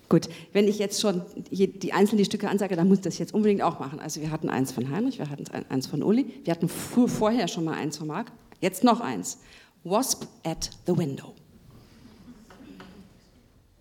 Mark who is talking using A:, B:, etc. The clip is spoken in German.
A: Gut, wenn ich jetzt schon die einzelnen Stücke ansage, dann muss ich das jetzt unbedingt auch machen. Also wir hatten eins von Heinrich, wir hatten eins von Uli, wir hatten vorher schon mal eins von Marc, jetzt noch eins. Wasp at the Window.